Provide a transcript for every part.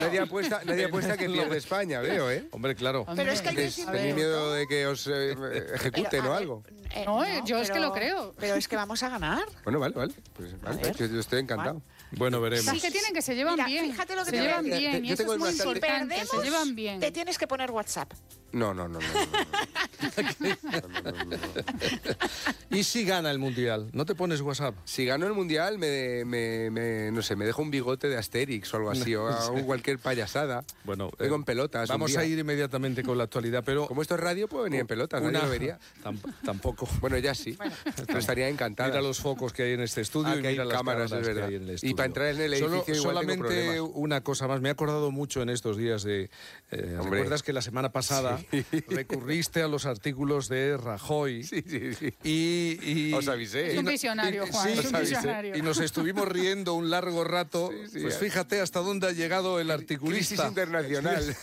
Nadie apuesta que pierde España, veo, ¿eh? Hombre, claro. Pero es que hay que ¿Tenéis miedo de que os ejecuten o algo? Yo es que lo creo. Pero es que vamos a ganar. Bueno, vale. Pues vale, yo estoy encantado. Bueno, veremos. Sí que tienen que se llevan Mira, bien. fíjate lo que se te llevan voy a bien. decir. Y Yo eso tengo es muy bastante- importante. Perdemos, Se llevan bien. te tienes que poner WhatsApp. No. ¿Y si gana el Mundial? ¿No te pones WhatsApp? Si gano el Mundial, no sé, me dejo un bigote de Asterix o algo así, o hago cualquier payasada. Bueno, Vengo en pelotas. Vamos a ir inmediatamente con la actualidad, pero... Como esto es radio, puedo venir en pelotas, nadie lo vería. Tampoco. Bueno, ya sí. Pero estaría encantada. Mira los focos que hay en este estudio y que hay mira las cámaras, es verdad. que hay en el Y estudio. para entrar en el edificio igual tengo solamente problemas. una cosa más. Me he acordado mucho en estos días de... Hombre. ¿Recuerdas que la semana pasada recurriste a los artículos de Rajoy? Sí. Y Os avisé. Es un visionario, Juan. Sí, Es un visionario. y nos estuvimos riendo un largo rato. Sí, Pues fíjate hasta dónde ha llegado el Crisis articulista. internacional.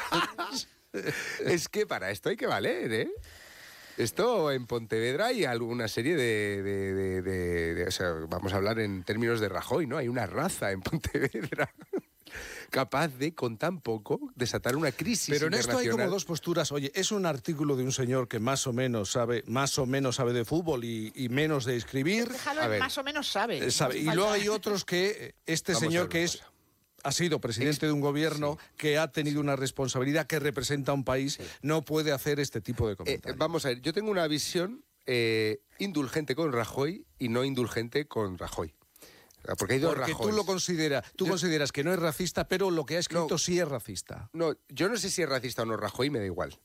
Es que para esto hay que valer, ¿eh? Esto en Pontevedra hay alguna serie o sea, vamos a hablar en términos de Rajoy, ¿no? Hay una raza en Pontevedra capaz de, con tan poco, desatar una crisis Pero en esto hay internacional. como dos posturas. Oye, es un artículo de un señor que más o menos sabe de fútbol y menos de escribir. Déjalo, A ver. más o menos sabe. Sabe. Y luego hay otros que Vamos a señor ver que una es... cosa. Ha sido presidente de un gobierno que ha tenido una responsabilidad, que representa a un país, no puede hacer este tipo de comentarios. Vamos a ver, yo tengo una visión indulgente con Rajoy y no indulgente con Rajoy. Porque hay dos Porque Rajoys. tú consideras que no es racista, pero lo que ha escrito No. sí es racista. No, yo no sé si es racista o no Rajoy, me da igual.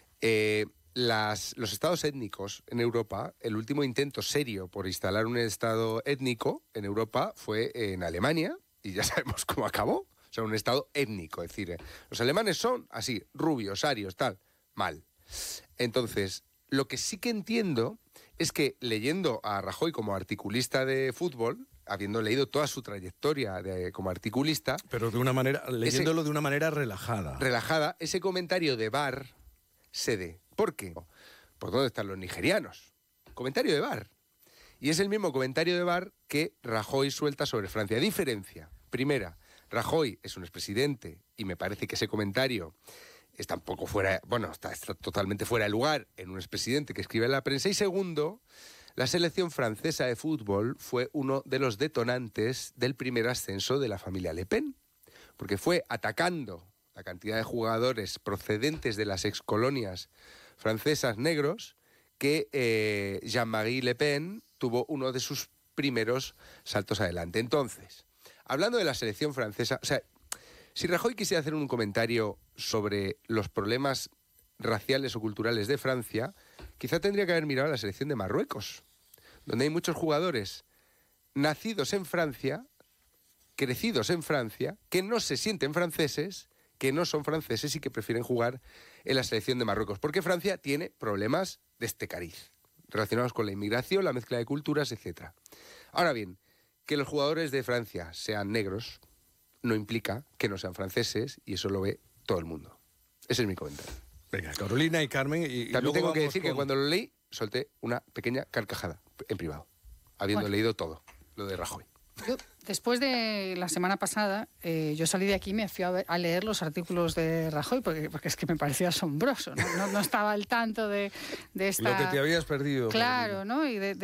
Los estados étnicos en Europa, el último intento serio por instalar un estado étnico en Europa fue en Alemania, y ya sabemos cómo acabó. O sea, un estado étnico, es decir, los alemanes son así, rubios, arios, tal, mal. Entonces, lo que sí que entiendo es que leyendo a Rajoy como articulista de fútbol, habiendo leído toda su trayectoria como articulista, Pero leyéndolo de una manera relajada. relajada, ese comentario de VAR cede. ¿Por qué? ¿Por dónde están los nigerianos? Comentario de VAR. Y es el mismo comentario de VAR que Rajoy suelta sobre Francia. Diferencia. Primera, Rajoy es un expresidente y me parece que ese comentario está un poco fuera, está totalmente fuera de lugar en un expresidente que escribe en la prensa. Y segundo, la selección francesa de fútbol fue uno de los detonantes del primer ascenso de la familia Le Pen, porque fue atacando la cantidad de jugadores procedentes de las excolonias francesas negros que Jean-Marie Le Pen tuvo uno de sus primeros saltos adelante. Entonces, hablando de la selección francesa, o sea, si Rajoy quisiera hacer un comentario sobre los problemas raciales o culturales de Francia, quizá tendría que haber mirado a la selección de Marruecos, donde hay muchos jugadores nacidos en Francia, crecidos en Francia, que no se sienten franceses, que no son franceses y que prefieren jugar en la selección de Marruecos, porque Francia tiene problemas de este cariz, relacionados con la inmigración, la mezcla de culturas, etc. Ahora bien, que los jugadores de Francia sean negros no implica que no sean franceses, y eso lo ve todo el mundo. Ese es mi comentario. Venga, Carolina y Carmen. Y También luego tengo que vamos decir que cuando lo leí, solté una pequeña carcajada en privado, habiendo leído todo lo de Rajoy. Yo, después de la semana pasada, yo salí de aquí y me fui a leer los artículos de Rajoy, porque es que me parecía asombroso, ¿no? No estaba al tanto de esta... Lo que te habías perdido. Claro, ¿no? Y de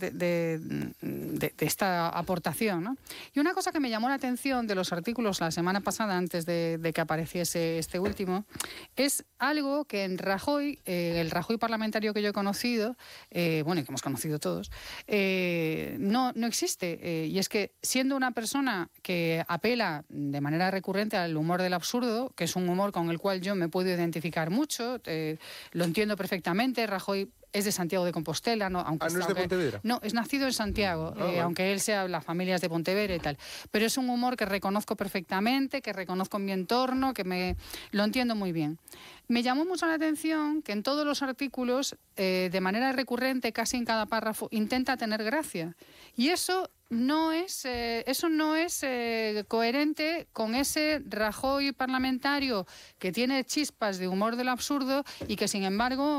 esta aportación, ¿no? Y una cosa que me llamó la atención de los artículos la semana pasada, antes de que apareciese este último, es algo que en Rajoy, el Rajoy parlamentario que yo he conocido, y que hemos conocido todos, no existe. Y es que siendo una persona que apela de manera recurrente al humor del absurdo, que es un humor con el cual yo me puedo identificar mucho, lo entiendo perfectamente. Rajoy es de Santiago de Compostela, ¿no? ¿No es de Pontevedra? No, es nacido en Santiago, Bueno. aunque él sea, la familia es de Pontevedra y tal. Pero es un humor que reconozco perfectamente, que reconozco en mi entorno, lo entiendo muy bien. Me llamó mucho la atención que en todos los artículos, de manera recurrente, casi en cada párrafo, intenta tener gracia. Y eso no es coherente con ese Rajoy parlamentario que tiene chispas de humor del absurdo y que, sin embargo,